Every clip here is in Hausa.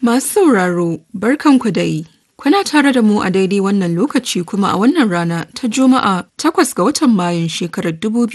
Masu sauraro, barkanku dai. Kuna tare da mu a daidai wannan lokaci kuma a wannan rana ta Juma'a 8 ga watan Mayun shekarar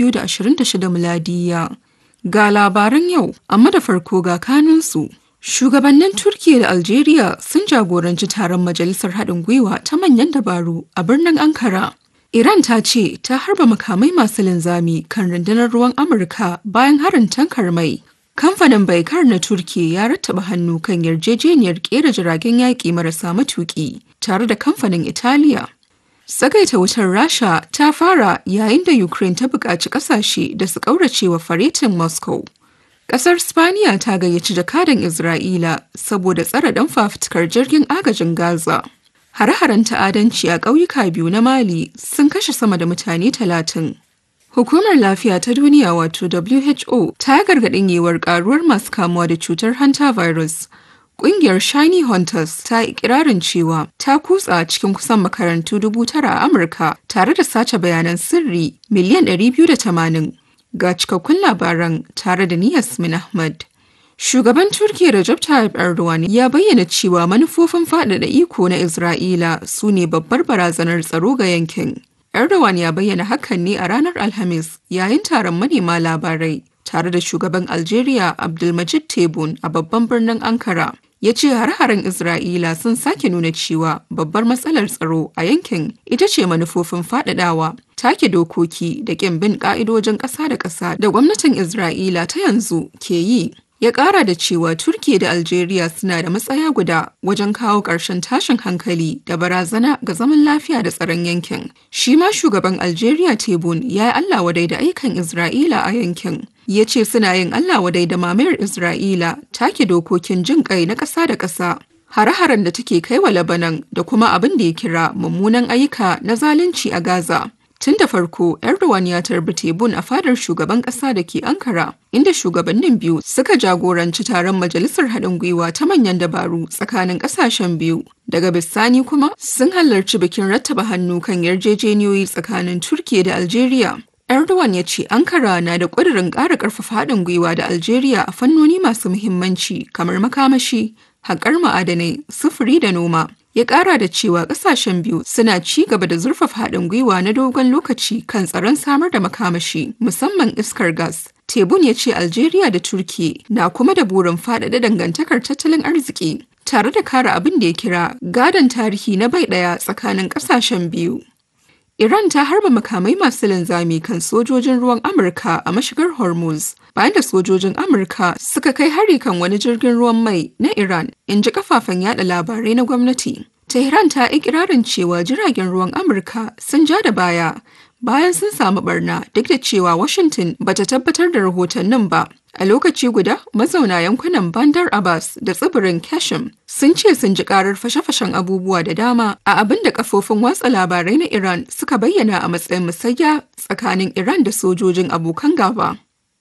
2026 miladiya. Ga labaran yau, amma da farko ga kanunsu. Shugabannin Turkiyya da Algeria sun jagoranci taron Majalisar Haɗin Gwiwa ta manyan dabaru a birnin Ankara. Iran ta ce ta harba makamai masu linzami kan rundunar ruwan Amurka bayan harin tankar mai. Kamfanin Baykar na Turkiyya ya rattaba hannu kan yarjejeniyar kera jiragen yaƙi marasa matuƙi tare da kamfanin Italiya. Tsagaita wutar Rasha ta fara yayin da Ukraine ta buƙaci ƙasashe da su ƙaurace wa faretin Moscow. Ƙasar Spaniya ta gayyaci jakadan Isra'ila saboda tsare ɗan fafutukar jirgin agajin Gaza. Hare-haren ta'adanci a ƙauyuka biyu na Mali sun kashe sama da mutane 30. Hukumar Lafiya ta Duniya wato WHO ta gargaɗin yiwuwar ƙaruwar masu kamuwa da cutar hanta virus. Ƙungiyar Shiny Hunters ta yi ikirarin cewa ta kutsa cikin kusan makarantu 9,000 a Amurka tare da sace bayanan sirri miliyan 280. Ga cikakkun labaran tare da ni Yasmin Ahmad. Shugaban Turkiyya Recep Tayyip Erdogan ya bayyana cewa manufofin faɗaɗa iko na Isra'ila su ne babbar barazanar tsaro ga yankin. Erdogan ya bayyana hakan ne a ranar Alhamis yayin taron manema labarai tare da shugaban Algeria Abdulmajid Tebboune a babban birnin Ankara. Ya ce har-haren Isra'ila sun sake nuna cewa babbar matsalar tsaro a yankin ita ce manufofin faɗaɗawa, take dokoki da ƙin bin ƙa'idojin ƙasa da ƙasa da gwamnatin Isra'ila ta yanzu ke yi. Ya ƙara da cewa Turkiyya da Algeria suna da matsaya guda wajen kawo ƙarshen tashin hankali da barazana ga zaman lafiya da tsaron yankin. Shi ma shugaban Algeria Tebboune ya yi Allah wadai da aikan Isra'ila a yankin. Ya ce suna yin Allah wadai da mamayar Isra'ila take dokokin jin ƙai na ƙasa da ƙasa. Hare-haren da take kai wa Lebanon da kuma abin da ya kira mummunan ayyuka na zalunci a Gaza. Tun da farko, Erdogan ya tarbi Tebboune a fadar shugaban ƙasa da ke Ankara, inda shugabannin biyu suka jagoranci taron Majalisar Haɗin Gwiwa ta manyan dabaru tsakanin ƙasashen biyu. Daga bisani kuma sun halarci bikin rattaba hannu kan yarjejeniyoyi tsakanin Turkiyya da Algeria. Erdogan ya ce Ankara na da ƙudurin ƙara ƙarfafa haɗin gwiwa da Algeria a fannoni masu muhimmanci kamar makamashi, haƙar ma'adanai, sufuri da noma. Ya ƙara da cewa ƙasashen biyu suna ci gaba da zurfafa haɗin gwiwa na dogon lokaci kan tsaron samar da makamashi, musamman iskar gas. Tebboune ya ce Algeria da Turkiyya na kuma da burin faɗaɗa dangantakar tattalin arziki, tare da kare abin da ya kira gadon tarihi na bai ɗaya tsakanin ƙasashen biyu. Iran ta harba makamai masu linzami kan sojojin ruwan Amurka a mashigar Hormuz, bayan da sojojin Amurka suka kai hari kan wani jirgin ruwan mai na Iran, in ji kafafen yada labarai na gwamnati. Tehran ta ikirarin cewa jiragen ruwan Amurka sun ja da baya bayan sun samu barna duk da cewa Washington bata tabbatar da rahotannin ba. A lokaci guda, mazauna yankunan Bandar Abbas da tsibirin Kashim sun ce sun ji karar fashe-fashen abubuwa da dama a abin da kafofin watsa labarai na Iran suka bayyana a matsayin musayya tsakanin Iran da sojojin abokan gaba.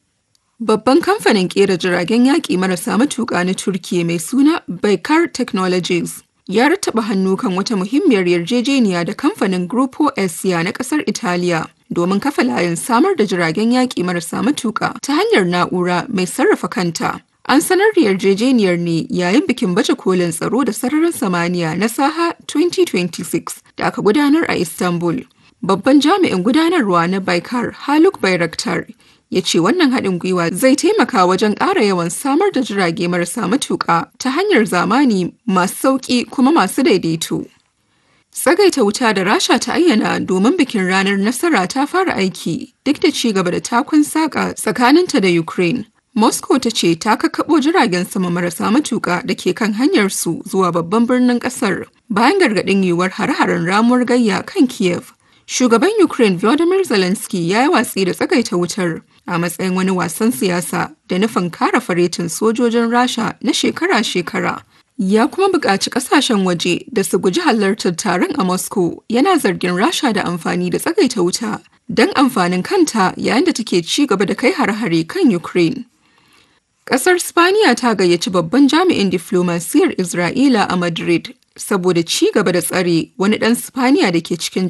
Babban kamfanin kera jiragen yaƙi marasa matuƙa na Turkiyya mai suna Baykar Technologies ya rattaba hannu kan wata muhimmiyar yarjejeniya da kamfanin Gruppo Essia na ƙasar Italiya domin kafa layin samar da jiragen yaƙi marasa matuƙa ta hanyar na'ura mai sarrafa kanta. An sanar da yarjejeniyar ne yayin bikin baje kolin tsaro da sararin samaniya na Saha 2026 da aka gudanar a Istanbul. Babban jami'in gudanarwa na Baykar, Haluk Bayraktar, ya ce wannan haɗin gwiwa zai taimaka wajen ƙara yawan samar da jirage marasa matuƙa ta hanyar zamani masu sauƙi kuma masu daidaito. Tsagaita wuta da Rasha ta ayyana domin bikin ranar nasara ta fara aiki duk da ci gaba da takun saƙa tsakaninta da Ukraine. Moscow ta ce ta kakkaɓo jiragen sama marasa matuƙa da ke kan hanyarsu zuwa babban birnin ƙasar bayan gargaɗin yiwuwar hare-haren ramuwar gayya kan Kiev. Shugaban Ukraine Volodymyr Zelensky ya yi watsi da tsagaita wutar a matsayin wani wasan siyasa da nufin kare faretin sojojin Rasha na shekara-shekara. Ya kuma buƙaci ƙasashen waje da su guji halartar taron a Moscow, yana zargin Rasha da amfani da tsagaita wuta don amfanin kanta yayin da take ci gaba da kai hare-hare kan Ukraine. Ƙasar Spaniya ta gayyaci babban jami'in diflomasiyyar Isra'ila a Madrid saboda ci gaba da tsare wani ɗan Spaniya da ke cikin